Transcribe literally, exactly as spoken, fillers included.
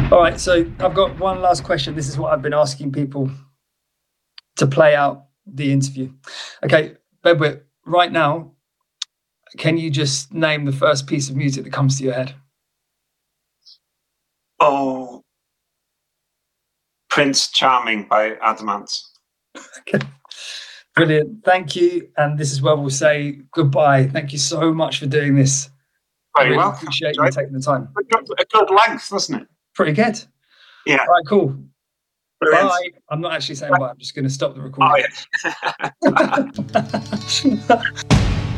All right, so I've got one last question. This is what I've been asking people to play out the interview. Okay, Bedwyr, right now, can you just name the first piece of music that comes to your head? Oh, Prince Charming by Adamant. Okay. Brilliant. Thank you. And this is where we'll say goodbye. Thank you so much for doing this. Very I really well. appreciate you taking the time. A good, a good length, wasn't it? Pretty good. Yeah. All right, cool. Brilliant. Bye. I'm not actually saying bye. I'm just going to stop the recording. Oh, yeah.